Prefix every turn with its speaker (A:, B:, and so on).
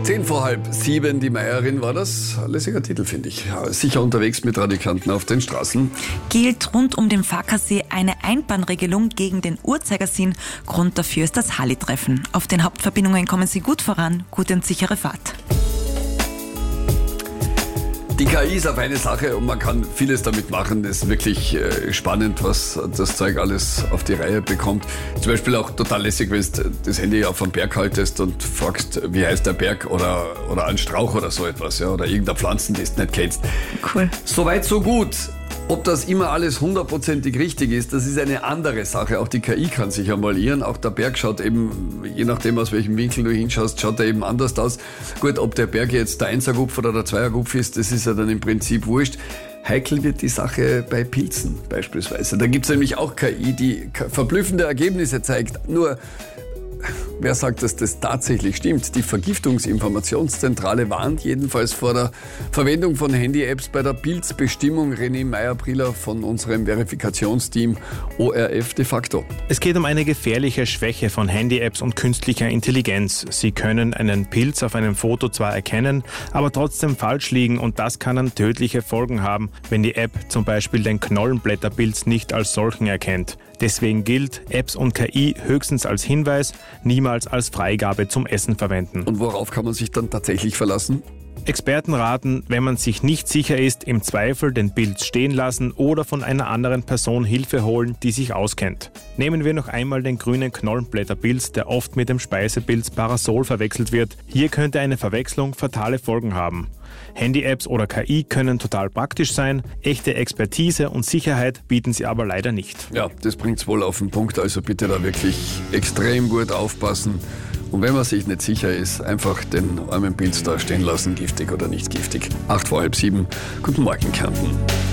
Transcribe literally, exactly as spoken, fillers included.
A: Zehn vor halb sieben, die Meierin war das. Lässiger Titel, finde ich. Ja, sicher unterwegs mit Radikanten auf den Straßen.
B: Gilt rund um den Farkasee eine Einbahnregelung gegen den Uhrzeigersinn. Grund dafür ist das Halli-Treffen. Auf den Hauptverbindungen kommen sie gut voran. Gute und sichere Fahrt.
A: Die K I ist auf eine Sache und man kann vieles damit machen. Das ist wirklich äh, spannend, was das Zeug alles auf die Reihe bekommt. Zum Beispiel auch total lässig, wenn du das Handy auf einem Berg haltest und fragst, wie heißt der Berg oder, oder ein Strauch oder so etwas, ja, oder irgendeine Pflanzen, die du nicht kennst.
B: Cool.
A: Soweit, so gut. Ob das immer alles hundertprozentig richtig ist, das ist eine andere Sache. Auch die K I kann sich ja mal irren. Auch der Berg schaut eben, je nachdem aus welchem Winkel du hinschaust, schaut er eben anders aus. Gut, ob der Berg jetzt der Einsergupf oder der Zweiergupf ist, das ist ja dann im Prinzip wurscht. Heikel wird die Sache bei Pilzen beispielsweise. Da gibt es nämlich auch K I, die verblüffende Ergebnisse zeigt. Nur, wer sagt, dass das tatsächlich stimmt? Die Vergiftungsinformationszentrale warnt jedenfalls vor der Verwendung von Handy-Apps bei der Pilzbestimmung. René Meyer-Briller von unserem Verifikationsteam O R F de facto.
C: Es geht um eine gefährliche Schwäche von Handy-Apps und künstlicher Intelligenz. Sie können einen Pilz auf einem Foto zwar erkennen, aber trotzdem falsch liegen und das kann dann tödliche Folgen haben, wenn die App zum Beispiel den Knollenblätterpilz nicht als solchen erkennt. Deswegen gilt, Apps und K I höchstens als Hinweis, niemals als Freigabe zum Essen verwenden.
A: Und worauf kann man sich dann tatsächlich verlassen?
C: Experten raten, wenn man sich nicht sicher ist, im Zweifel den Pilz stehen lassen oder von einer anderen Person Hilfe holen, die sich auskennt. Nehmen wir noch einmal den grünen Knollenblätterpilz, der oft mit dem Speisepilz Parasol verwechselt wird. Hier könnte eine Verwechslung fatale Folgen haben. Handy-Apps oder K I können total praktisch sein, echte Expertise und Sicherheit bieten sie aber leider nicht.
A: Ja, das bringt's wohl auf den Punkt, also bitte da wirklich extrem gut aufpassen. Und wenn man sich nicht sicher ist, einfach den armen Pilz da stehen lassen, giftig oder nicht giftig. Acht vor halb sieben. Guten Morgen, Kärnten.